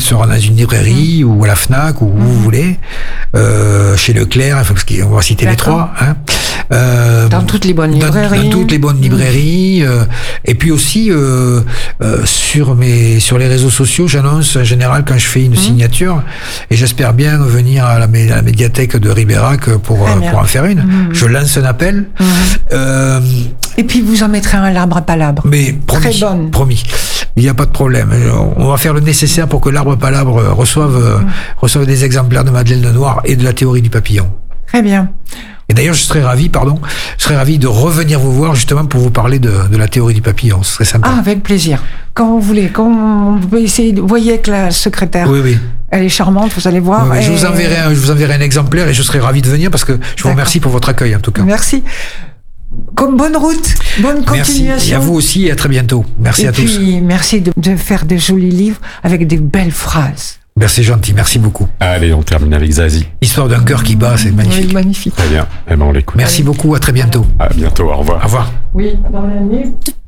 de se rendre dans une librairie ou à la Fnac ou où vous voulez, chez Leclerc, parce qu'on va citer les trois. Hein. Dans toutes les bonnes librairies. Dans toutes les bonnes librairies. Et puis aussi sur les réseaux sociaux, j'annonce en général quand je fais une signature, et j'espère bien venir à la médiathèque de Ribérac pour en faire une. Je lance un appel. Et puis vous en mettrez un l'arbre à palabre. Mais promis, très bonne. Promis. Il n'y a pas de problème. On va faire le nécessaire pour que l'arbre à palabre reçoive des exemplaires de Madeleine Lenoir et de la théorie du papillon. Très bien. Et d'ailleurs, je serais ravi de revenir vous voir justement pour vous parler de la théorie du papillon. Ce serait sympa. Ah, avec plaisir. Quand vous voulez. Quand on peut essayer. Vous voyez avec la secrétaire. Oui. Elle est charmante, vous allez voir. Oui, je vous enverrai un exemplaire et je serai ravi de venir parce que je vous remercie pour votre accueil en tout cas. Merci. Comme bonne route, bonne continuation. Merci. Et à vous aussi et à très bientôt. Merci à tous. Et puis, merci de faire des jolis livres avec des belles phrases. C'est gentil, merci beaucoup. Allez, on termine avec Zazie. Histoire d'un cœur qui bat, c'est magnifique. Oui, magnifique. Très bien, on l'écoute. Merci beaucoup, à très bientôt. À bientôt, au revoir. Au revoir. Oui, dans la nuit.